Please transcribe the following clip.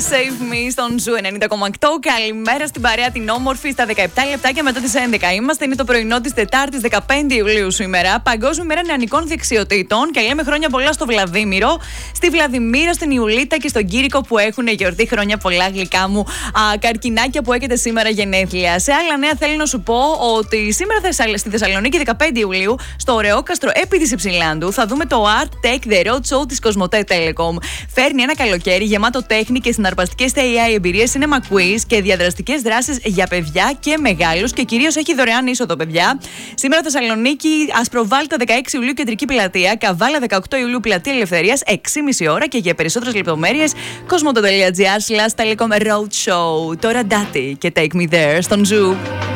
Save Me στον Ζου 90,8. Καλημέρα στην παρέα την όμορφη στα 17 λεπτάκια μετά τις 11. Είμαστε, είναι το πρωινό της Τετάρτης 15 Ιουλίου σήμερα. Παγκόσμια μέρα νεανικών δεξιοτήτων. Και λέμε χρόνια πολλά στο Βλαδίμηρο, στη Βλαδιμίρα, στην Ιουλίτα και στον Κήρικο που έχουν γιορτή. Χρόνια πολλά, γλυκά μου καρκινάκια που έχετε σήμερα γενέθλια. Σε άλλα νέα, θέλω να σου πω ότι σήμερα στη Θεσσαλονίκη 15 Ιουλίου, στο Ωρεόκαστρο επί της Υψηλάντου, θα δούμε το Art Tech The Road Show της Κοσμοτέ Telecom. Φέρνει ένα καλοκαίρι γεμάτο τέχνη και συναρπαστικές AI εμπειρίες, cinema quiz και διαδραστικές δράσεις για παιδιά και μεγάλους και κυρίως έχει δωρεάν είσοδο, παιδιά. Σήμερα Θεσσαλονίκη, Ασπροβάλτα 16 Ιουλίου Κεντρική Πλατεία, Καβάλα 18 Ιουλίου Πλατεία Ελευθερίας, 6,5 ώρα και για περισσότερες λεπτομέρειες cosmote.gr/telecom road show. Τώρα Daddy και Take Me There στον Zoo.